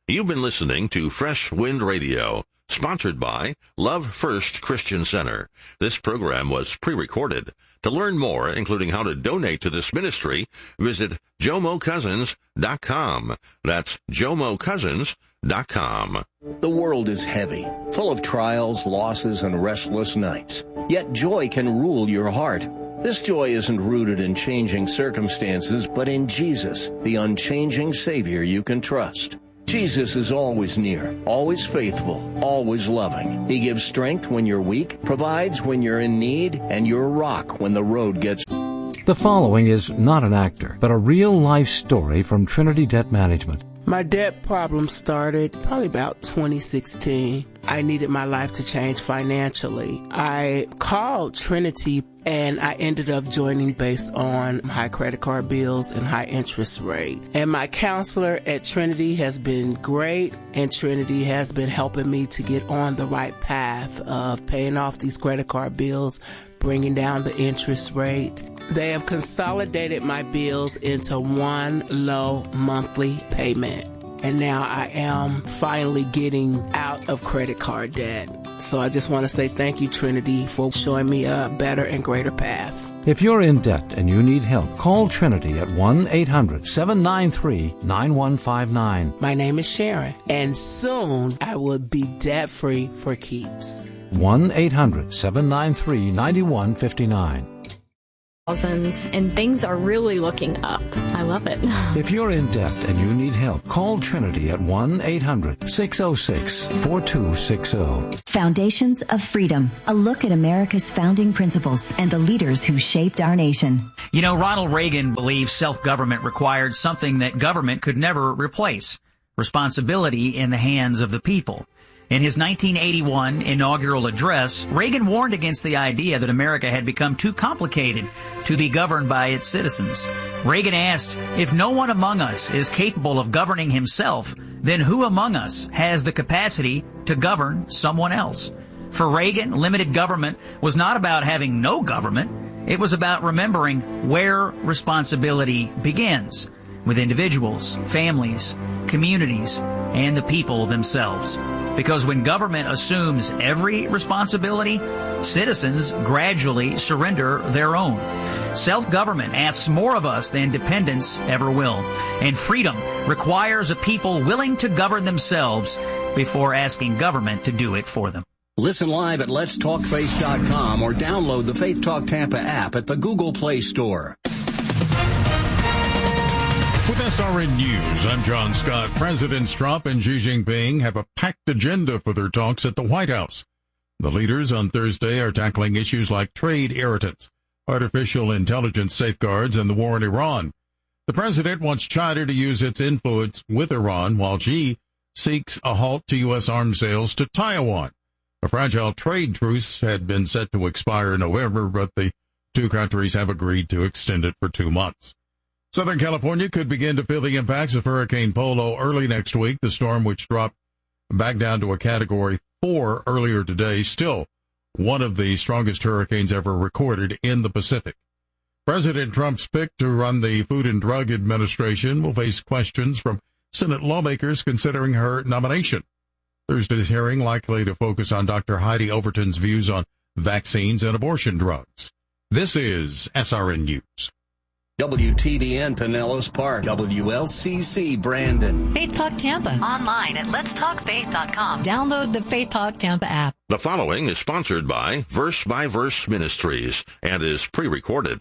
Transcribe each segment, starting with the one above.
You've been listening to Fresh Wind Radio, sponsored by Love First Christian Center. This program was pre-recorded. To learn more, including how to donate to this ministry, visit JomoCousins.com. That's JomoCousins.com. The world is heavy, full of trials, losses, and restless nights. Yet joy can rule your heart. This joy isn't rooted in changing circumstances, but in Jesus, the unchanging Savior you can trust. Jesus is always near, always faithful, always loving. He gives strength when you're weak, provides when you're in need, and you're a rock when the road gets... The following is not an actor, but a real-life story from Trinity Debt Management. My debt problem started probably about 2016. I needed my life to change financially. I called Trinity and I ended up joining based on high credit card bills and high interest rate. And my counselor at Trinity has been great, and Trinity has been helping me to get on the right path of paying off these credit card bills, bringing down the interest rate. They have consolidated my bills into one low monthly payment. And now I am finally getting out of credit card debt. So I just want to say thank you, Trinity, for showing me a better and greater path. If you're in debt and you need help, call Trinity at 1-800-793-9159. My name is Sharon, and soon I will be debt-free for keeps. 1-800-793-9159. And things are really looking up. I love it. If you're in debt and you need help, call Trinity at 1-800-606-4260. Foundations of Freedom, a look at America's founding principles and the leaders who shaped our nation. You know, Ronald Reagan believed self-government required something that government could never replace: responsibility in the hands of the people. In his 1981 inaugural address, Reagan warned against the idea that America had become too complicated to be governed by its citizens. Reagan asked, if no one among us is capable of governing himself, then who among us has the capacity to govern someone else? For Reagan, limited government was not about having no government. It was about remembering where responsibility begins, with individuals, families, communities, and the people themselves. Because when government assumes every responsibility, citizens gradually surrender their own. Self-government asks more of us than dependence ever will. And freedom requires a people willing to govern themselves before asking government to do it for them. Listen live at letstalkfaith.com or download the Faith Talk Tampa app at the Google Play Store. With SRN News, I'm John Scott. Presidents Trump and Xi Jinping have a packed agenda for their talks at the White House. The leaders on Thursday are tackling issues like trade irritants, artificial intelligence safeguards, and the war in Iran. The president wants China to use its influence with Iran, while Xi seeks a halt to U.S. arms sales to Taiwan. A fragile trade truce had been set to expire in November, but the two countries have agreed to extend it for 2 months. Southern California could begin to feel the impacts of Hurricane Polo early next week. The storm, which dropped back down to a Category 4 earlier today, still one of the strongest hurricanes ever recorded in the Pacific. President Trump's pick to run the Food and Drug Administration will face questions from Senate lawmakers considering her nomination. Thursday's hearing likely to focus on Dr. Heidi Overton's views on vaccines and abortion drugs. This is SRN News. WTBN Pinellas Park, WLCC Brandon. Faith Talk Tampa. Online at letstalkfaith.com. Download the Faith Talk Tampa app. The following is sponsored by Verse Ministries and is pre-recorded.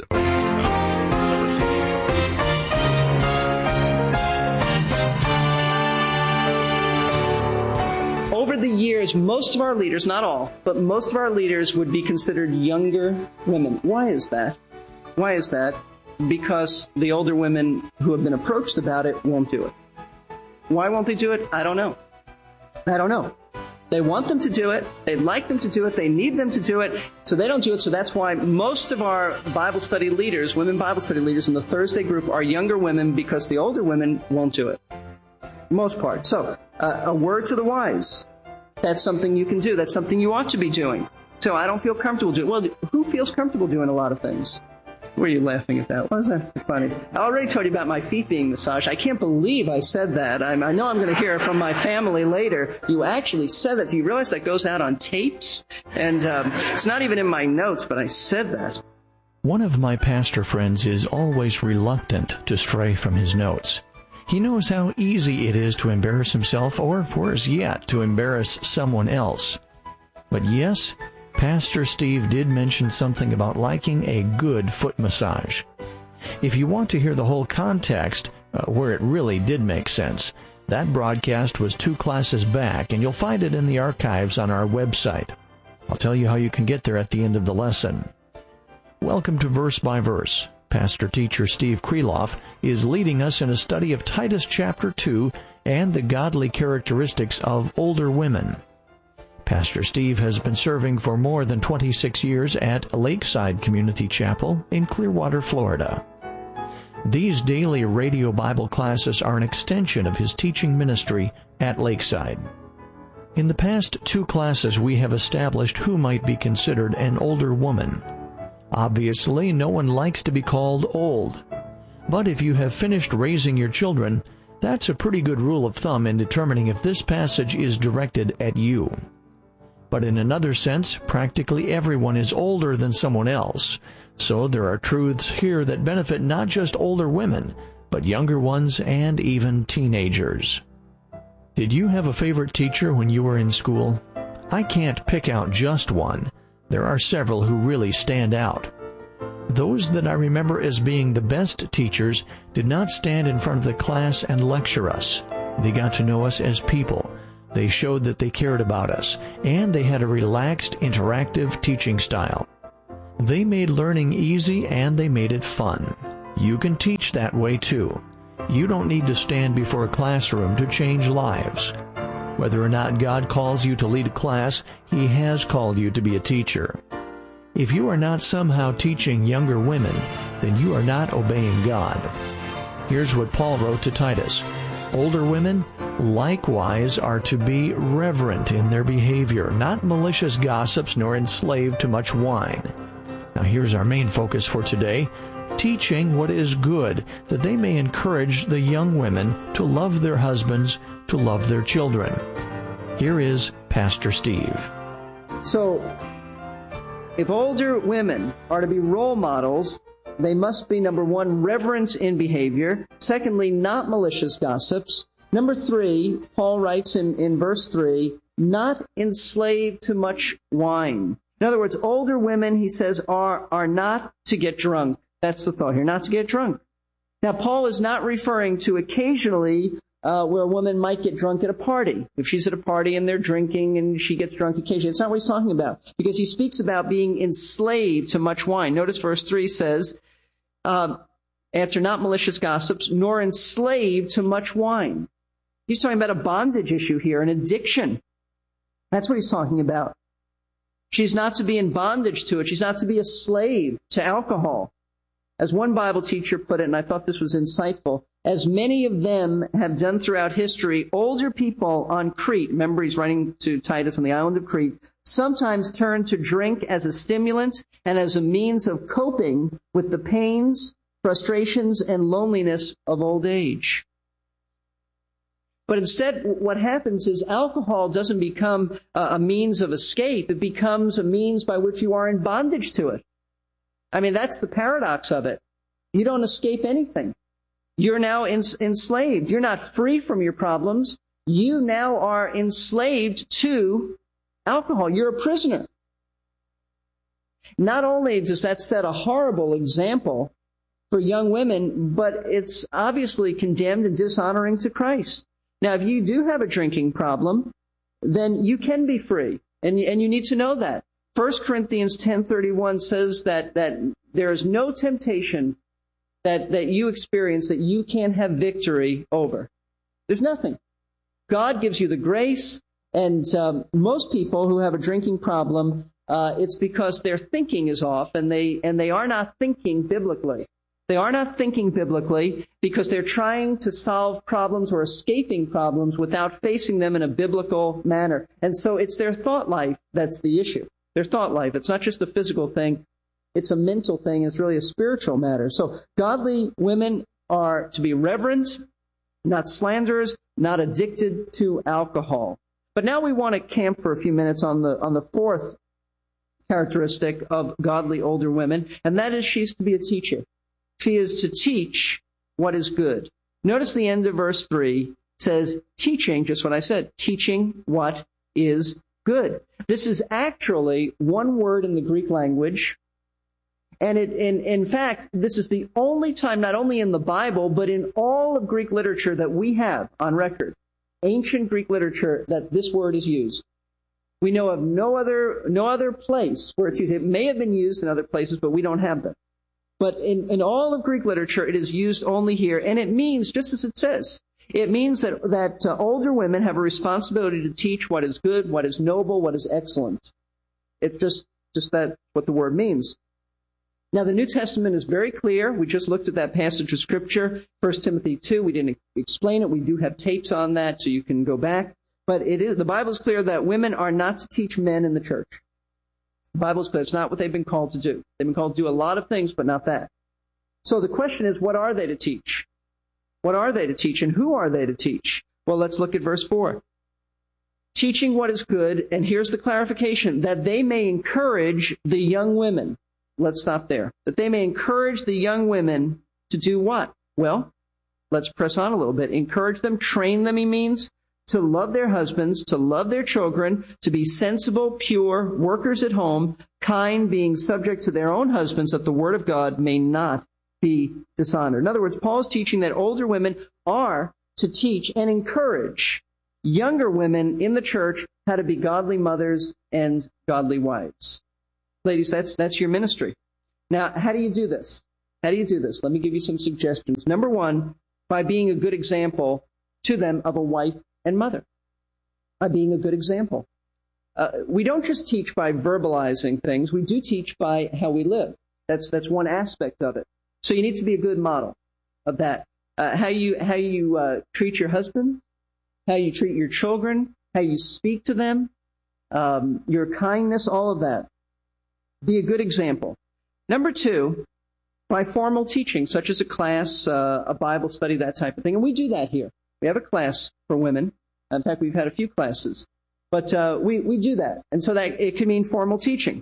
Over the years, most of our leaders, not all, but most of our leaders would be considered younger women. Why is that? Why is that? Because the older women who have been approached about it won't do it. Why won't they do it? I don't know. They want them to do it. They'd like them to do it. They need them to do it. So they don't do it. So that's why most of our Bible study leaders, women Bible study leaders in the Thursday group, are younger women because the older women won't do it. Most part. So a word to the wise. That's something you can do. That's something you ought to be doing. So I don't feel comfortable doing. Well, who feels comfortable doing a lot of things? Why are you laughing at that? Why is that so funny? I already told you about my feet being massaged. I can't believe I said that. I know I'm going to hear it from my family later. You actually said that. Do you realize that goes out on tapes? And it's not even in my notes, but I said that. One of my pastor friends is always reluctant to stray from his notes. He knows how easy it is to embarrass himself, or worse yet, to embarrass someone else. But yes, Pastor Steve did mention something about liking a good foot massage. If you want to hear the whole context, where it really did make sense, that broadcast was 2 classes back, and you'll find it in the archives on our website. I'll tell you how you can get there at the end of the lesson. Welcome to Verse by Verse. Pastor-teacher Steve Kreloff is leading us in a study of Titus chapter 2 and the godly characteristics of older women. Pastor Steve has been serving for more than 26 years at Lakeside Community Chapel in Clearwater, Florida. These daily radio Bible classes are an extension of his teaching ministry at Lakeside. In the past 2 classes, we have established who might be considered an older woman. Obviously, no one likes to be called old. But if you have finished raising your children, that's a pretty good rule of thumb in determining if this passage is directed at you. But in another sense, practically everyone is older than someone else. So there are truths here that benefit not just older women, but younger ones and even teenagers. Did you have a favorite teacher when you were in school? I can't pick out just one. There are several who really stand out. Those that I remember as being the best teachers did not stand in front of the class and lecture us. They got to know us as people. They showed that they cared about us, and they had a relaxed, interactive teaching style. They made learning easy, and they made it fun. You can teach that way too. You don't need to stand before a classroom to change lives. Whether or not God calls you to lead a class, He has called you to be a teacher. If you are not somehow teaching younger women, then you are not obeying God. Here's what Paul wrote to Titus. Older women likewise are to be reverent in their behavior, not malicious gossips nor enslaved to much wine. Now here's our main focus for today, teaching what is good, that they may encourage the young women to love their husbands, to love their children. Here is Pastor Steve. So, if older women are to be role models, they must be, number 1, reverent in behavior. Secondly, not malicious gossips. Number 3, Paul writes in verse 3, not enslaved to much wine. In other words, older women, he says, are not to get drunk. That's the thought here, not to get drunk. Now, Paul is not referring to occasionally where a woman might get drunk at a party. If she's at a party and they're drinking and she gets drunk occasionally. It's not what he's talking about, because he speaks about being enslaved to much wine. Notice verse 3 says, after not malicious gossips, nor enslaved to much wine. He's talking about a bondage issue here, an addiction. That's what he's talking about. She's not to be in bondage to it. She's not to be a slave to alcohol. As one Bible teacher put it, and I thought this was insightful, as many of them have done throughout history, older people on Crete, remember he's writing to Titus on the island of Crete, sometimes turn to drink as a stimulant and as a means of coping with the pains, frustrations, and loneliness of old age. But instead, what happens is alcohol doesn't become a means of escape. It becomes a means by which you are in bondage to it. I mean, that's the paradox of it. You don't escape anything. You're now enslaved. You're not free from your problems. You now are enslaved to alcohol. You're a prisoner. Not only does that set a horrible example for young women, but it's obviously condemned and dishonoring to Christ. Now, if you do have a drinking problem, then you can be free, and you need to know that. 1 Corinthians 10:31 says that there is no temptation that you experience that you can't have victory over. There's nothing. God gives you the grace, and most people who have a drinking problem, it's because their thinking is off, and they are not thinking biblically. They are not thinking biblically because they're trying to solve problems or escaping problems without facing them in a biblical manner. And so it's their thought life that's the issue. Their thought life. It's not just a physical thing. It's a mental thing. It's really a spiritual matter. So godly women are to be reverent, not slanderers, not addicted to alcohol. But now we want to camp for a few minutes on the fourth characteristic of godly older women, and that is she's to be a teacher. She is to teach what is good. Notice the end of verse 3 says teaching, just what I said, teaching what is good. This is actually one word in the Greek language, and in fact, this is the only time, not only in the Bible, but in all of Greek literature that we have on record, ancient Greek literature, that this word is used. We know of no other place where it's used. It may have been used in other places, but we don't have them. But in all of Greek literature, it is used only here, and it means, just as it says, it means that older women have a responsibility to teach what is good, what is noble, what is excellent. It's just that what the word means. Now, the New Testament is very clear. We just looked at that passage of Scripture, 1 Timothy 2. We didn't explain it. We do have tapes on that, so you can go back. But the Bible is clear that women are not to teach men in the church. The Bible is clear. It's not what they've been called to do. They've been called to do a lot of things, but not that. So the question is, what are they to teach? What are they to teach, and who are they to teach? Well, let's look at verse 4. Teaching what is good, and here's the clarification, that they may encourage the young women. Let's stop there. That they may encourage the young women to do what? Well, let's press on a little bit. Encourage them, train them, he means, to love their husbands, to love their children, to be sensible, pure, workers at home, kind, being subject to their own husbands, that the word of God may not be dishonored. In other words, Paul is teaching that older women are to teach and encourage younger women in the church how to be godly mothers and godly wives. Ladies, that's your ministry. Now, how do you do this? How do you do this? Let me give you some suggestions. Number one, by being a good example to them of a wife and mother. By being a good example. We don't just teach by verbalizing things. We do teach by how we live. That's one aspect of it. So you need to be a good model of that. How you treat your husband, how you treat your children, how you speak to them, your kindness, all of that. Be a good example. Number two, by formal teaching, such as a class, a Bible study, that type of thing. And we do that here. We have a class for women. In fact, we've had a few classes. But we do that. And so that it can mean formal teaching.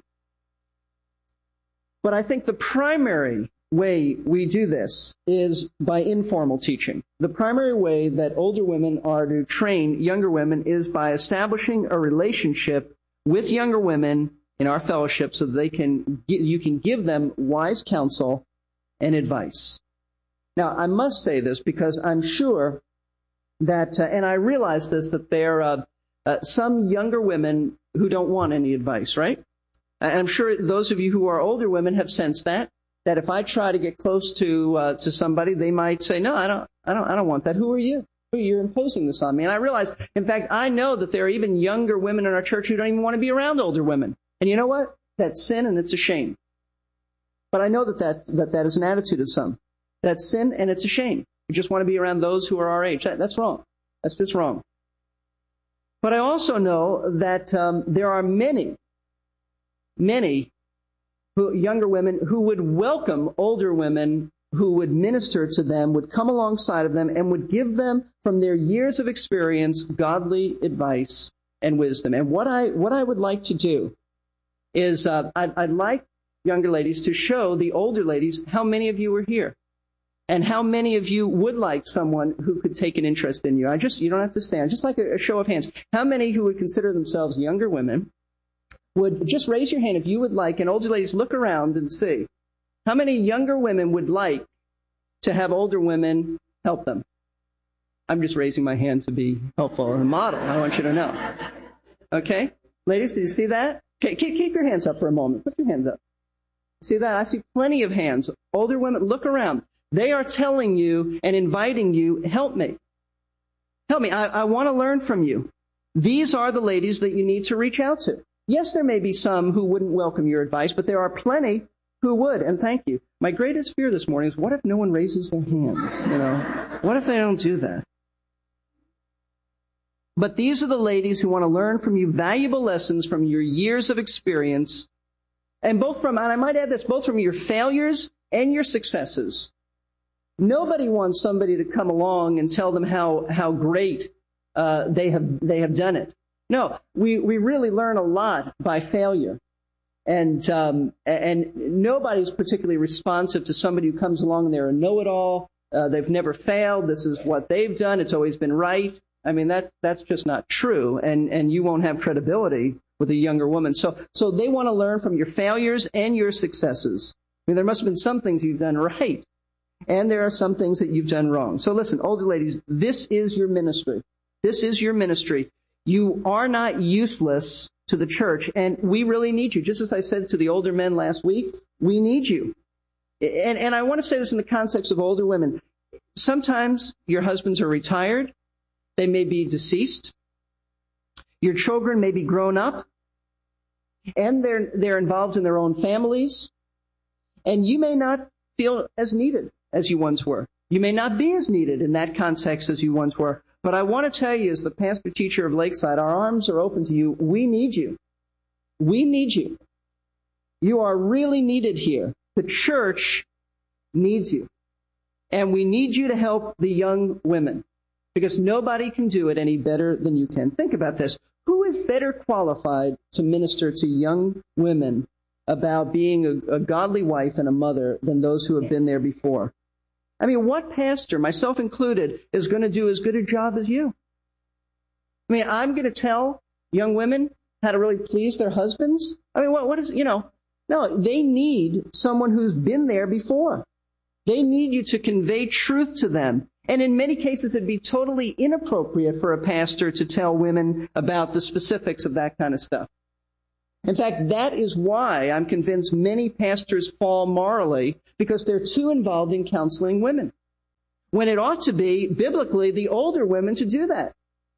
But I think the primary way we do this is by informal teaching. The primary way that older women are to train younger women is by establishing a relationship with younger women in our fellowship so that you can give them wise counsel and advice. Now, I must say this because I'm sure that, and I realize this, that there are some younger women who don't want any advice, right? And I'm sure those of you who are older women have sensed that if I try to get close to somebody, they might say, no, I don't want that. Who are you? You're imposing this on me. And I realize, in fact, I know that there are even younger women in our church who don't even want to be around older women. And you know what? That's sin and it's a shame. But I know that is an attitude of some. That's sin and it's a shame. We just want to be around those who are our age. That's wrong. That's just wrong. But I also know that there are many younger women who would welcome older women who would minister to them, would come alongside of them, and would give them, from their years of experience, godly advice and wisdom. And what I would like to do is I'd like younger ladies to show the older ladies how many of you are here and how many of you would like someone who could take an interest in you. You don't have to stand, just like a show of hands. How many who would consider themselves younger women would just raise your hand if you would like, and older ladies, look around and see. How many younger women would like to have older women help them? I'm just raising my hand to be helpful and a model. I want you to know. Okay? Ladies, do you see that? Okay, keep your hands up for a moment. Put your hands up. See that? I see plenty of hands. Older women, look around. They are telling you and inviting you, help me. Help me. I want to learn from you. These are the ladies that you need to reach out to. Yes, there may be some who wouldn't welcome your advice, but there are plenty who would, and thank you. My greatest fear this morning is, what if no one raises their hands? What if they don't do that? But these are the ladies who want to learn from you valuable lessons from your years of experience And I might add this, both from your failures and your successes. Nobody wants somebody to come along and tell them how great they have done it. No, we really learn a lot by failure. And nobody's particularly responsive to somebody who comes along and they're a know-it-all. They've never failed. This is what they've done. It's always been right. I mean, that's just not true. And you won't have credibility with a younger woman. So they want to learn from your failures and your successes. I mean, there must have been some things you've done right. And there are some things that you've done wrong. So listen, older ladies, this is your ministry. This is your ministry. You are not useless to the church, and we really need you. Just as I said to the older men last week, we need you. And I want to say this in the context of older women. Sometimes your husbands are retired. They may be deceased. Your children may be grown up, and they're involved in their own families. And you may not feel as needed as you once were. You may not be as needed in that context as you once were. But I want to tell you, as the pastor teacher of Lakeside, our arms are open to you. We need you. We need you. You are really needed here. The church needs you. And we need you to help the young women, because nobody can do it any better than you can. Think about this. Who is better qualified to minister to young women about being a godly wife and a mother than those who have been there before? I mean, what pastor, myself included, is going to do as good a job as you? I mean, I'm going to tell young women how to really please their husbands? I mean, what is, no, they need someone who's been there before. They need you to convey truth to them. And in many cases, it'd be totally inappropriate for a pastor to tell women about the specifics of that kind of stuff. In fact, that is why I'm convinced many pastors fall morally, because they're too involved in counseling women, when it ought to be, biblically, the older women to do that.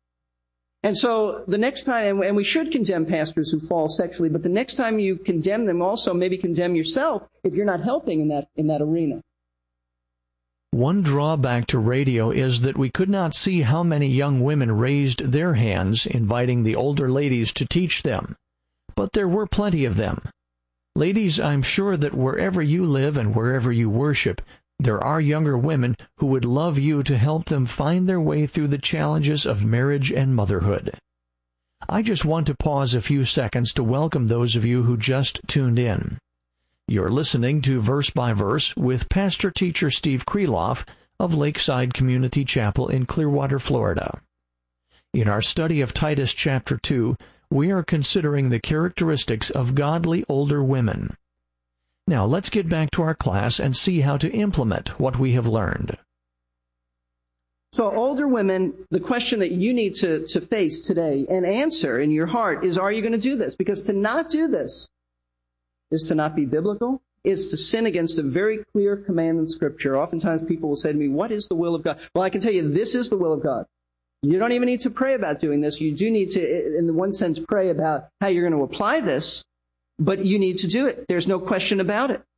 And so the next time, and we should condemn pastors who fall sexually, but the next time you condemn them, also maybe condemn yourself if you're not helping in that arena. One drawback to radio is that we could not see how many young women raised their hands, inviting the older ladies to teach them. But there were plenty of them. Ladies, I'm sure that wherever you live and wherever you worship, there are younger women who would love you to help them find their way through the challenges of marriage and motherhood. I just want to pause a few seconds to welcome those of you who just tuned in. You're listening to Verse by Verse with pastor-teacher Steve Kreloff of Lakeside Community Chapel in Clearwater, Florida. In our study of Titus chapter 2, we are considering the characteristics of godly older women. Now, let's get back to our class and see how to implement what we have learned. So, older women, the question that you need to face today and answer in your heart is, are you going to do this? Because to not do this is to not be biblical. It's to sin against a very clear command in Scripture. Oftentimes people will say to me, what is the will of God? Well, I can tell you, this is the will of God. You don't even need to pray about doing this. You do need to, in one sense, pray about how you're going to apply this, but you need to do it. There's no question about it.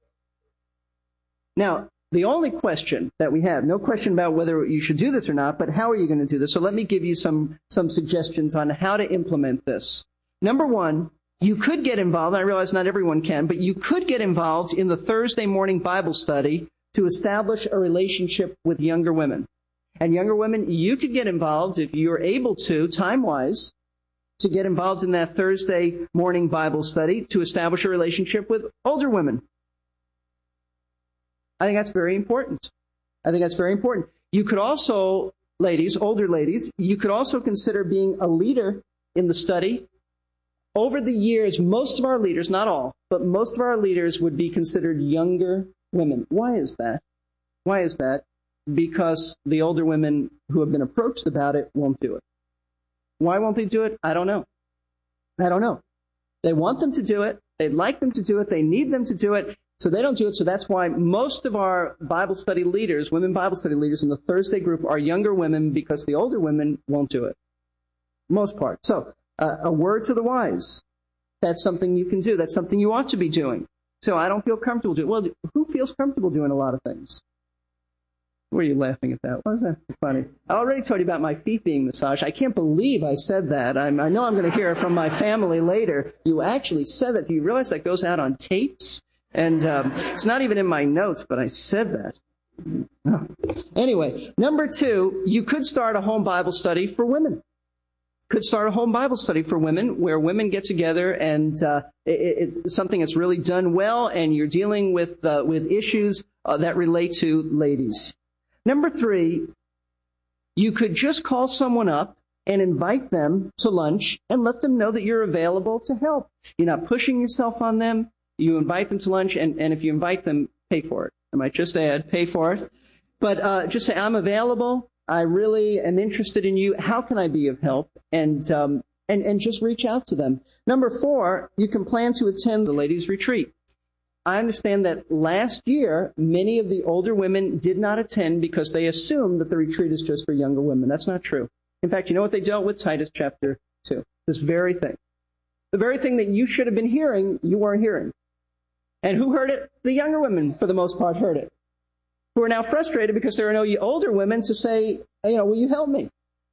Now, the only question that we have, no question about whether you should do this or not, but how are you going to do this? So let me give you some suggestions on how to implement this. Number one, you could get involved, I realize not everyone can, but you could get involved in the Thursday morning Bible study to establish a relationship with younger women. And younger women, you could get involved if you're able to, time-wise, to get involved in that Thursday morning Bible study to establish a relationship with older women. I think that's very important. You could also, ladies, older ladies, you could also consider being a leader in the study. Over the years, most of our leaders, not all, but most of our leaders would be considered younger women. Why is that? Because the older women who have been approached about it won't do it. Why won't they do it? I don't know. They want them to do it. They'd like them to do it. They need them to do it. So they don't do it. So that's why most of our Bible study leaders, women Bible study leaders in the Thursday group, are younger women, because the older women won't do it. Most part. So a word to the wise. That's something you can do. That's something you ought to be doing. So I don't feel comfortable doing it. Well, who feels comfortable doing a lot of things? What are you laughing at that? Why is that so funny? I already told you about my feet being massaged. I can't believe I said that. I know I'm going to hear it from my family later. You actually said that. Do you realize that goes out on tapes? And it's not even in my notes, but I said that. Oh. Anyway, number 2, you could start a home Bible study for women. Could start a home Bible study for women where women get together and it's something that's really done well, and you're dealing with issues that relate to ladies. Number 3, you could just call someone up and invite them to lunch and let them know that you're available to help. You're not pushing yourself on them. You invite them to lunch, and if you invite them, pay for it. I might just add, pay for it. But just say, I'm available. I really am interested in you. How can I be of help? And just reach out to them. Number 4, you can plan to attend the ladies' retreat. I understand that last year, many of the older women did not attend because they assumed that the retreat is just for younger women. That's not true. In fact, you know what they dealt with? Titus chapter 2. This very thing. The very thing that you should have been hearing, you weren't hearing. And who heard it? The younger women, for the most part, heard it. Who are now frustrated because there are no older women to say, will you help me?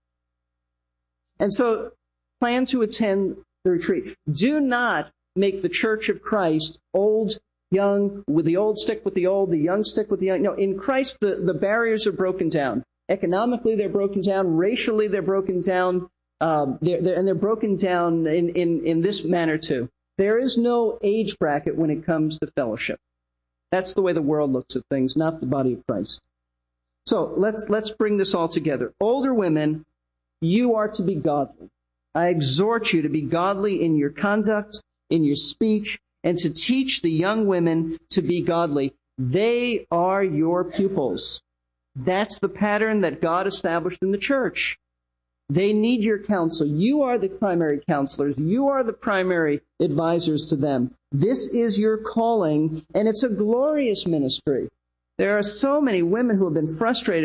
And so plan to attend the retreat. Do not make the Church of Christ old, young, with the old stick with the old, the young stick with the young. No, in Christ, the barriers are broken down. Economically, they're broken down. Racially, they're broken down. And they're broken down in this manner, too. There is no age bracket when it comes to fellowship. That's the way the world looks at things, not the body of Christ. So let's bring this all together. Older women, you are to be godly. I exhort you to be godly in your conduct, in your speech, and to teach the young women to be godly. They are your pupils. That's the pattern that God established in the church. They need your counsel. You are the primary counselors. You are the primary advisors to them. This is your calling, and it's a glorious ministry. There are so many women who have been frustrated